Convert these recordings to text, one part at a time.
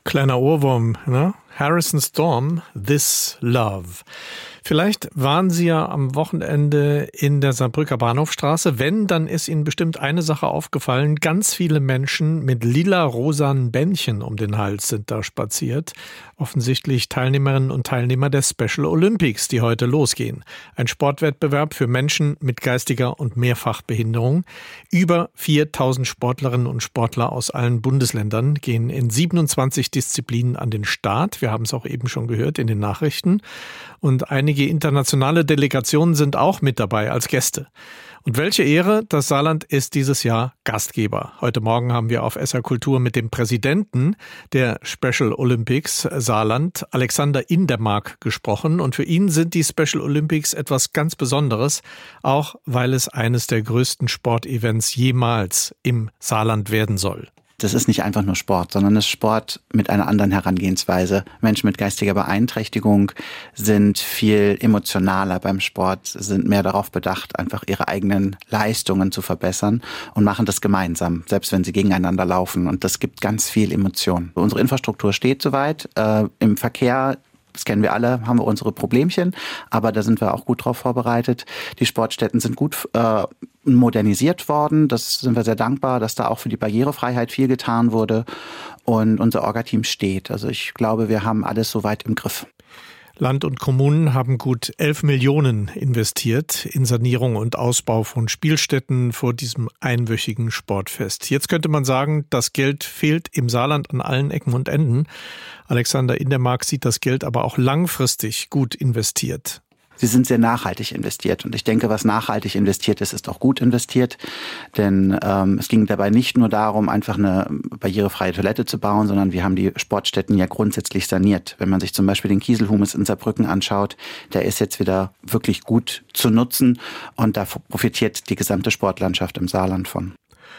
Kleiner Ohrwurm, ne? Harrison Storm, This Love. Vielleicht waren Sie ja am Wochenende in der Saarbrücker Bahnhofstraße. Wenn, dann ist Ihnen bestimmt eine Sache aufgefallen. Ganz viele Menschen mit lila-rosanen Bändchen um den Hals sind da spaziert. Offensichtlich Teilnehmerinnen und Teilnehmer der Special Olympics, die heute losgehen. Ein Sportwettbewerb für Menschen mit geistiger und Mehrfachbehinderung. Über 4000 Sportlerinnen und Sportler aus allen Bundesländern gehen in 27 Disziplinen an den Start. Wir haben es auch eben schon gehört in den Nachrichten. Und einige internationale Delegationen sind auch mit dabei als Gäste. Und welche Ehre, das Saarland ist dieses Jahr Gastgeber. Heute Morgen haben wir auf SR Kultur mit dem Präsidenten der Special Olympics Saarland, Alexander Indermark, gesprochen. Und für ihn sind die Special Olympics etwas ganz Besonderes, auch weil es eines der größten Sportevents jemals im Saarland werden soll. Das ist nicht einfach nur Sport, sondern es ist Sport mit einer anderen Herangehensweise. Menschen mit geistiger Beeinträchtigung sind viel emotionaler beim Sport, sind mehr darauf bedacht, einfach ihre eigenen Leistungen zu verbessern und machen das gemeinsam, selbst wenn sie gegeneinander laufen. Und das gibt ganz viel Emotion. Unsere Infrastruktur steht soweit. Im Verkehr, das kennen wir alle, haben wir unsere Problemchen, aber da sind wir auch gut drauf vorbereitet. Die Sportstätten sind gut modernisiert worden. Das sind wir sehr dankbar, dass da auch für die Barrierefreiheit viel getan wurde. Und unser Orga-Team steht. Also ich glaube, wir haben alles soweit im Griff. Land und Kommunen haben gut 11 Millionen investiert in Sanierung und Ausbau von Spielstätten vor diesem einwöchigen Sportfest. Jetzt könnte man sagen, das Geld fehlt im Saarland an allen Ecken und Enden. Alexander Indermark sieht das Geld aber auch langfristig gut investiert. Sie sind sehr nachhaltig investiert und ich denke, was nachhaltig investiert ist, ist auch gut investiert, denn es ging dabei nicht nur darum, einfach eine barrierefreie Toilette zu bauen, sondern wir haben die Sportstätten ja grundsätzlich saniert. Wenn man sich zum Beispiel den Kieselhumus in Saarbrücken anschaut, der ist jetzt wieder wirklich gut zu nutzen und da profitiert die gesamte Sportlandschaft im Saarland von.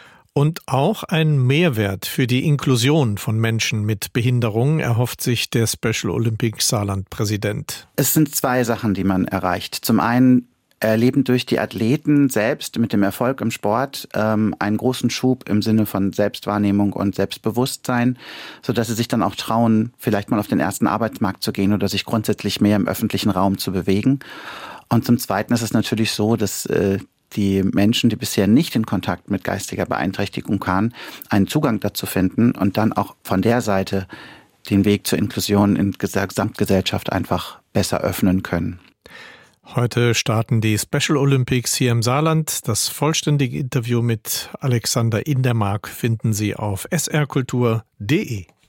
Und auch ein Mehrwert für die Inklusion von Menschen mit Behinderung erhofft sich der Special Olympics Saarland-Präsident. Es sind zwei Sachen, die man erreicht. Zum einen erleben durch die Athleten selbst mit dem Erfolg im Sport einen großen Schub im Sinne von Selbstwahrnehmung und Selbstbewusstsein, sodass sie sich dann auch trauen, vielleicht mal auf den ersten Arbeitsmarkt zu gehen oder sich grundsätzlich mehr im öffentlichen Raum zu bewegen. Und zum Zweiten ist es natürlich so, dass die Menschen, die bisher nicht in Kontakt mit geistiger Beeinträchtigung kamen, einen Zugang dazu finden und dann auch von der Seite den Weg zur Inklusion in der Gesamtgesellschaft einfach besser öffnen können. Heute starten die Special Olympics hier im Saarland. Das vollständige Interview mit Alexander Indermark finden Sie auf srkultur.de.